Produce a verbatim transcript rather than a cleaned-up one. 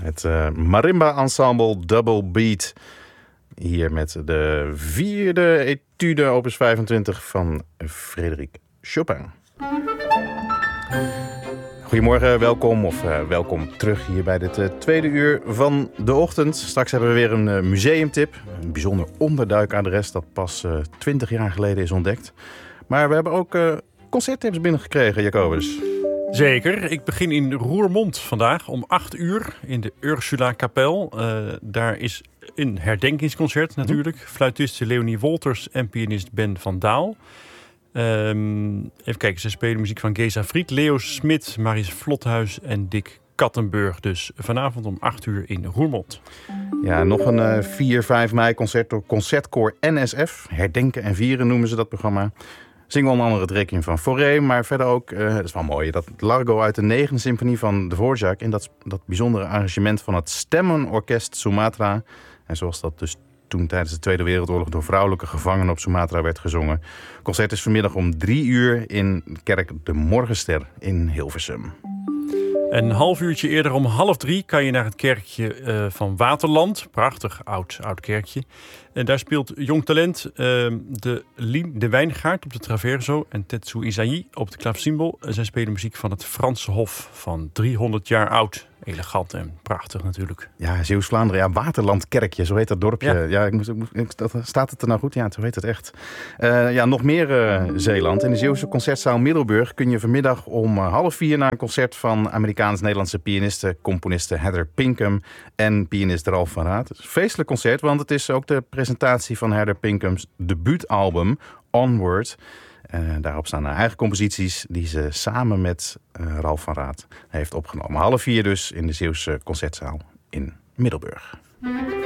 Het uh, Marimba Ensemble Double Beat. Hier met de vierde etude opus vijfentwintig van Frédéric Chopin. Goedemorgen, welkom of uh, welkom terug hier bij dit uh, tweede uur van de ochtend. Straks hebben we weer een uh, museumtip. Een bijzonder onderduikadres dat pas uh, twintig jaar geleden is ontdekt. Maar we hebben ook uh, concerttips binnengekregen, Jacobus. Zeker. Ik begin in Roermond vandaag om acht uur in de Ursula-kapel. Uh, daar is een herdenkingsconcert natuurlijk. Mm-hmm. Fluitiste Leonie Wolters en pianist Ben van Daal. Um, even kijken, ze spelen muziek van Geza Fried, Leo Smit, Maries Vlothuis en Dick Kattenburg. Dus vanavond om acht uur in Roermond. Ja, nog een uh, vier, vijf mei concert door Concertkoor N S F. Herdenken en vieren noemen ze dat programma. Zingen onder andere het Requiem van Fauré, maar verder ook, uh, dat is wel mooi, dat Largo uit de negende symfonie van Dvorak in dat, dat bijzondere arrangement van het Stemmenorkest Sumatra. En zoals dat dus toen tijdens de Tweede Wereldoorlog door vrouwelijke gevangenen op Sumatra werd gezongen. Het concert is vanmiddag om drie uur in kerk De Morgenster in Hilversum. Een half uurtje eerder om half drie kan je naar het kerkje uh, van Waterland. Prachtig oud, oud kerkje. En daar speelt jong talent uh, de, Lien, de Wijngaard op de traverso en Tetsu Isaïe op de klavecimbal. Zij spelen muziek van het Franse Hof van driehonderd jaar oud. Elegant en prachtig natuurlijk. Ja, Zeeuws-Vlaanderen, ja, Waterlandkerkje, zo heet dat dorpje. Ja, ja ik moest, ik moest, dat, staat het er nou goed? Ja, zo heet het echt. Uh, ja, nog meer uh, Zeeland. In de Zeeuwse Concertzaal Middelburg kun je vanmiddag om uh, half vier naar een concert van Amerikaans-Nederlandse pianiste, componiste Heather Pinkham en pianist Ralf van Raat. Het is een feestelijk concert, want het is ook de presentatie van Heather Pinkham's debuutalbum Onward. Uh, daarop staan haar eigen composities die ze samen met uh, Ralf van Raat heeft opgenomen. Half vier dus in de Zeeuwse Concertzaal in Middelburg.